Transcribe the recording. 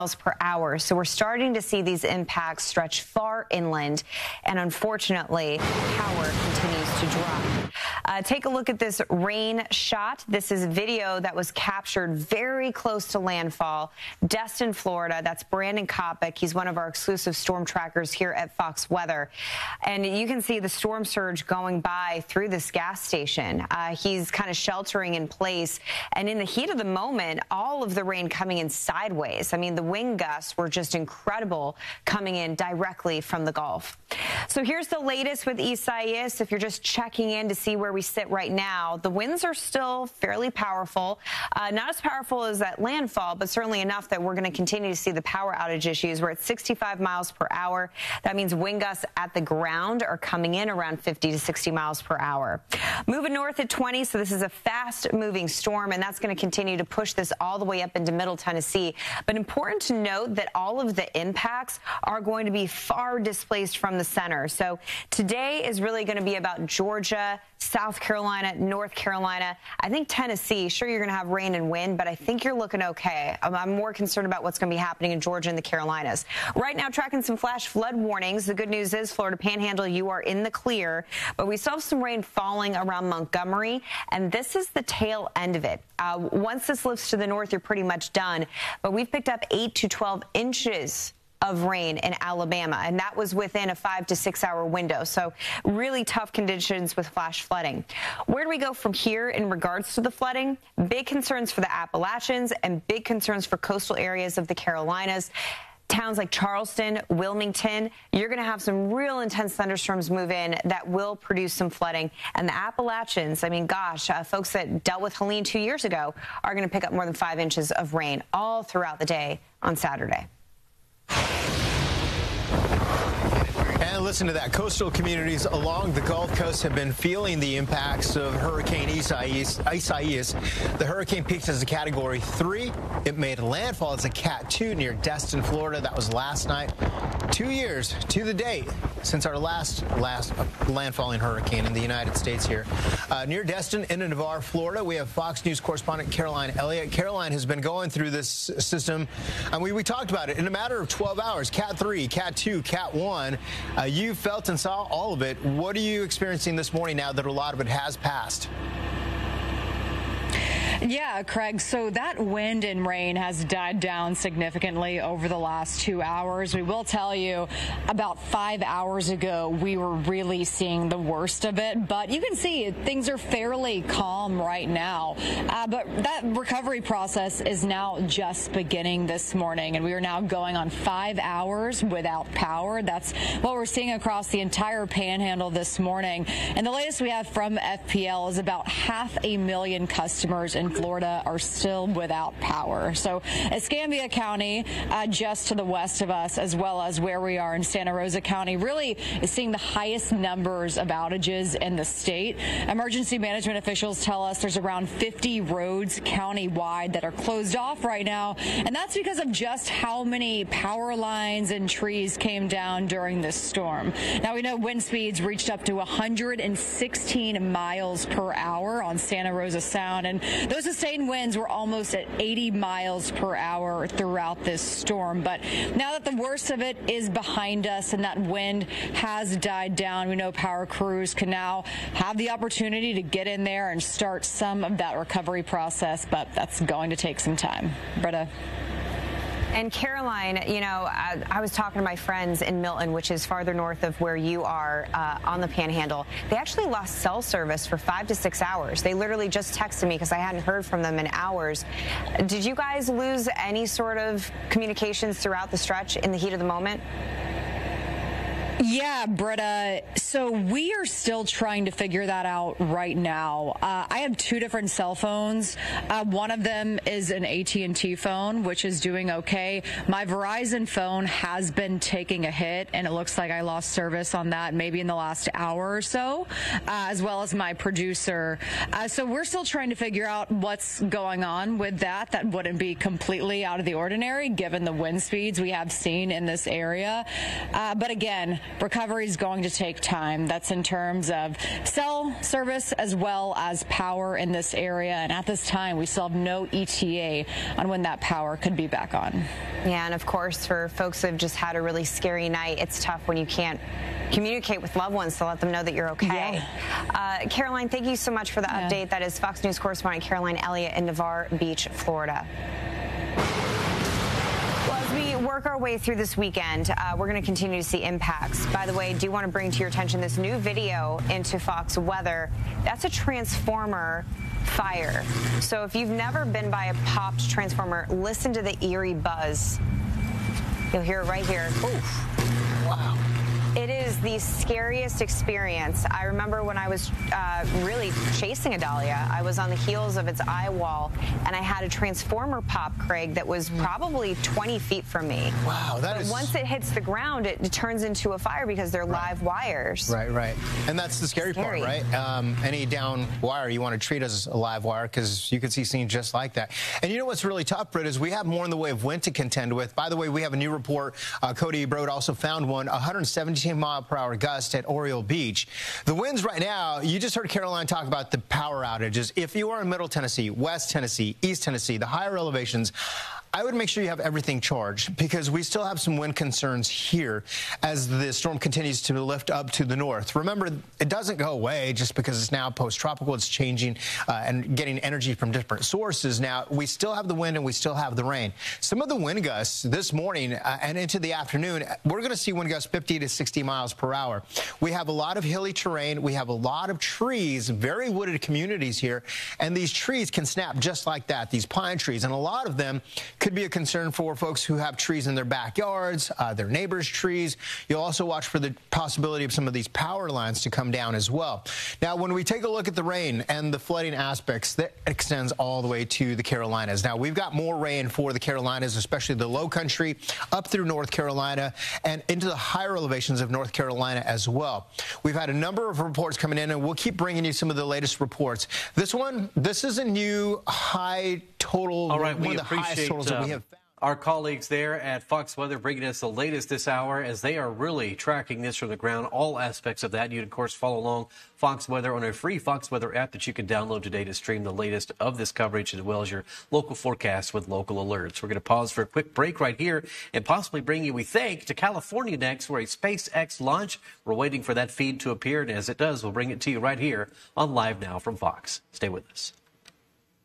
miles per hour. So we're starting to see these impacts stretch far inland, and unfortunately, power continues to drop. Take a look at this rain shot. This is video that was captured very close to landfall, Destin, Florida. That's Brandon Kopic. He's one of our exclusive storm trackers here at Fox Weather. And you can see the storm surge going by through this gas station. He's kind of sheltering in place. And in the heat of the moment, all of the rain coming in sideways. I mean, the wind gusts were just incredible coming in directly from the Gulf. So here's the latest with Isaias. If you're just checking in to see where we sit right now, the winds are still fairly powerful. Not as powerful as that landfall, but certainly enough that we're going to continue to see the power outage issues. We're at 65 miles per hour. That means wind gusts at the ground are coming in around 50 to 60 miles per hour. Moving north at 20, so this is a fast-moving storm, and that's going to continue to push this all the way up into Middle Tennessee. But important to note that all of the impacts are going to be far displaced from the center. So today is really going to be about Georgia, South Carolina, North Carolina. I think Tennessee, sure, you're going to have rain and wind, but I think you're looking okay. I'm more concerned about what's going to be happening in Georgia and the Carolinas. Right now, tracking some flash flood warnings. The good news is Florida Panhandle, you are in the clear, but we still have some rain falling around Montgomery, and this is the tail end of it. Once this lifts to the north, you're pretty much done, but we've picked up 8 to 12 inches of rain in Alabama, and that was within a 5 to 6 hour window. So really tough conditions with flash flooding. Where do we go from here in regards to the flooding? Big concerns for the Appalachians and big concerns for coastal areas of the Carolinas. Towns like Charleston, Wilmington, you're going to have some real intense thunderstorms move in that will produce some flooding. And the Appalachians, I mean, gosh, folks that dealt with Helene 2 years ago are going to pick up more than 5 inches of rain all throughout the day on Saturday. And listen to that. Coastal communities along the Gulf Coast have been feeling the impacts of Hurricane Isaias. The hurricane peaked as a Category 3. It made landfall as a Cat 2 near Destin, Florida. That was last night. 2 years to the date since our last landfalling hurricane in the United States here. Near Destin in Navarre, Florida, we have Fox News correspondent Caroline Elliott. Caroline has been going through this system, and we talked about it in a matter of 12 hours. Cat 3, Cat 2, Cat 1. You felt and saw all of it. What are you experiencing this morning now that a lot of it has passed? Yeah, Craig, so that wind and rain has died down significantly over the last 2 hours. We will tell you about 5 hours ago, we were really seeing the worst of it. But you can see things are fairly calm right now. But that recovery process is now just beginning this morning. And we are now going on 5 hours without power. That's what we're seeing across the entire panhandle this morning. And the latest we have from FPL is about 500,000 customers in Florida are still without power. So Escambia County, just to the west of us, as well as where we are in Santa Rosa County, really is seeing the highest numbers of outages in the state. Emergency management officials tell us there's around 50 roads countywide that are closed off right now, and that's because of just how many power lines and trees came down during this storm. Now, we know wind speeds reached up to 116 miles per hour on Santa Rosa Sound, and those sustained winds were almost at 80 miles per hour throughout this storm. But now that the worst of it is behind us and that wind has died down, we know power crews can now have the opportunity to get in there and start some of that recovery process, but that's going to take some time. Britta. And Caroline, you know, I was talking to my friends in Milton, which is farther north of where you are on the Panhandle. They actually lost cell service for 5 to 6 hours. They literally just texted me because I hadn't heard from them in hours. Did you guys lose any sort of communications throughout the stretch in the heat of the moment? Yeah, Britta. So we are still trying to figure that out right now. I have 2 different cell phones. One of them is an AT&T phone, which is doing okay. My Verizon phone has been taking a hit, and it looks like I lost service on that maybe in the last hour or so, as well as my producer. So we're still trying to figure out what's going on with that. That wouldn't be completely out of the ordinary given the wind speeds we have seen in this area. But again, recovery is going to take time. That's in terms of cell service as well as power in this area. And at this time, we still have no ETA on when that power could be back on. Yeah, and of course, for folks who have just had a really scary night, it's tough when you can't communicate with loved ones to let them know that you're okay. Yeah. Caroline, thank you so much for the update. That is Fox News correspondent Caroline Elliott in Navarre Beach, Florida. Well, as we work our way through this weekend, we're going to continue to see impacts. By the way, I do want to bring to your attention this new video into Fox Weather. That's a transformer fire. So if you've never been by a popped transformer, listen to the eerie buzz. You'll hear it right here. Oof. Wow. It is the scariest experience. I remember when I was really chasing a dahlia, I was on the heels of its eye wall, and I had a transformer pop, Craig, that was probably 20 feet from me. Wow, that is... Once it hits the ground, it turns into a fire because they're live wires. Right. And that's the scary part, right? Any down wire you want to treat as a live wire, because you could see scenes just like that. And you know what's really tough, Britt, is we have more in the way of wind to contend with. By the way, we have a new report. Cody Brode also found one, 117-mile-per-hour gust at Oriole Beach. The winds right now, you just heard Caroline talk about the power outages. If you are in Middle Tennessee, West Tennessee, East Tennessee, the higher elevations, I would make sure you have everything charged, because we still have some wind concerns here as the storm continues to lift up to the north. Remember, it doesn't go away just because it's now post-tropical. It's changing and getting energy from different sources. Now, we still have the wind and we still have the rain. Some of the wind gusts this morning and into the afternoon, we're going to see wind gusts 50 to 60 miles per hour. We have a lot of hilly terrain. We have a lot of trees, very wooded communities here, and these trees can snap just like that, these pine trees, and a lot of them could be a concern for folks who have trees in their backyards, their neighbors' trees. You'll also watch for the possibility of some of these power lines to come down as well. Now, when we take a look at the rain and the flooding aspects, that extends all the way to the Carolinas. Now, we've got more rain for the Carolinas, especially the low country, up through North Carolina and into the higher elevations of North Carolina as well. We've had a number of reports coming in, and we'll keep bringing you some of the latest reports. This is a new high total, all right, one of the highest totals that we have found. Our colleagues there at Fox Weather bringing us the latest this hour, as they are really tracking this from the ground, all aspects of that. You'd, of course, follow along Fox Weather on a free Fox Weather app that you can download today to stream the latest of this coverage, as well as your local forecasts with local alerts. We're going to pause for a quick break right here and possibly bring you, we think, to California next, where a SpaceX launch. We're waiting for that feed to appear, and as it does, we'll bring it to you right here on Live Now from Fox. Stay with us.